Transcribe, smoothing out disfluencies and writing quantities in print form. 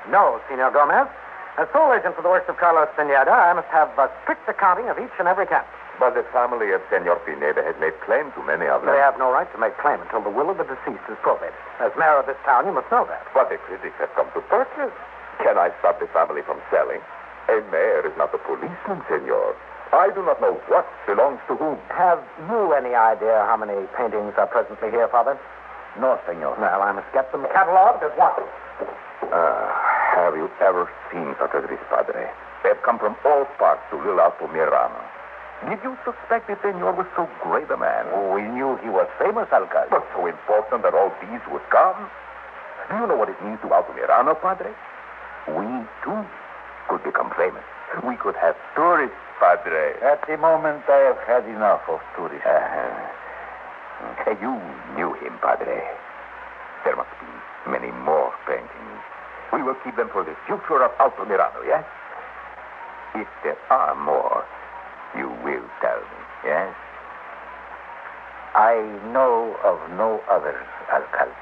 No, Senor Gomez. As sole agent for the works of Carlos Pineda, I must have a strict accounting of each and every canvas. But the family of Senor Pineda has made claim to many of them. They have no right to make claim until the will of the deceased is probated. As mayor of this town, you must know that. But the critics have come to purchase. Can I stop the family from selling? A mayor is not a policeman, senor. I do not know what belongs to whom. Have you any idea how many paintings are presently here, Father? No, senor. Well, I must get them cataloged at once. Have you ever seen such as this, Padre? They have come from all parts to Little Alto Mirano. Did you suspect the senor was so great a man? We knew he was famous, Alcalde. But so important that all these would come? Do you know what it means to Alto Mirano, Padre? We, too, could become famous. We could have tourists, Padre. At the moment, I have had enough of tourists. You knew him, Padre. There must be many more paintings. We will keep them for the future of Alto Mirano, yes? If there are more, you will tell me, yes? I know of no others, Alcalde.